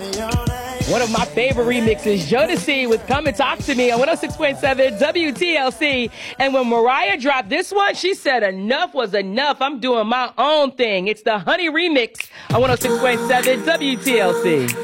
One of my favorite remixes, Jodeci with Come and Talk to Me on 106.7 WTLC. And when Mariah dropped this one, she said enough was enough. I'm doing my own thing. It's the Honey remix on 106.7 WTLC.